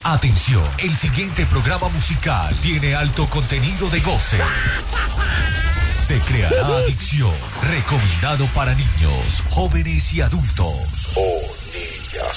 Atención, el siguiente programa musical tiene alto contenido de goce. Se creará adicción. Recomendado para niños, jóvenes y adultos. Oh, niñas,